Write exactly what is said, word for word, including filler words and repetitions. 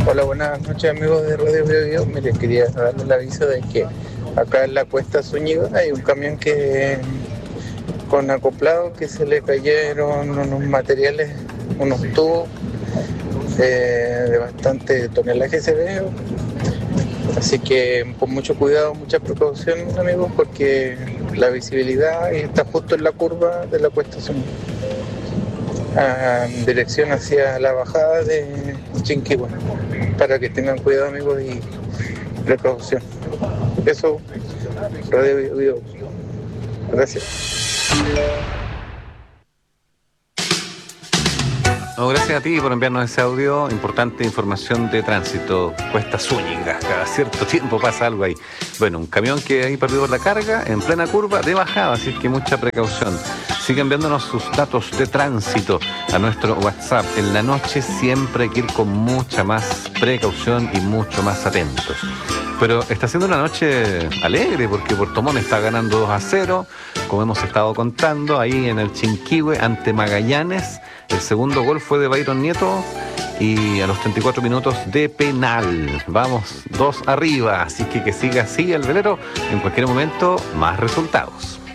Hola, buenas noches amigos de Radio Bio Bio. Mire, quería darle el aviso de que acá en la Cuesta Zúñiga hay un camión que con acoplado que se le cayeron unos materiales, unos tubos eh, de bastante tonelaje se ve. Así que con mucho cuidado, mucha precaución amigos, porque la visibilidad está justo en la curva de la Cuesta Zúñiga, en dirección hacia la bajada de Chinquihue, para que tengan cuidado amigos y precaución. Eso, Radio Bio Bio. Gracias. No, gracias a ti por enviarnos ese audio. Importante información de tránsito. Cuesta Zúñiga. Cada cierto tiempo pasa algo ahí. Bueno, un camión que ahí perdió la carga en plena curva de bajada, así es que mucha precaución. Sigan enviándonos sus datos de tránsito a nuestro WhatsApp. En la noche siempre hay que ir con mucha más precaución y mucho más atentos. Pero está siendo una noche alegre porque Puerto Montt está ganando dos a cero, como hemos estado contando, ahí en el Chinquihue ante Magallanes. El segundo gol fue de Byron Nieto y a los treinta y cuatro minutos de penal. Vamos dos arriba, así que que siga así el velero. En cualquier momento, más resultados.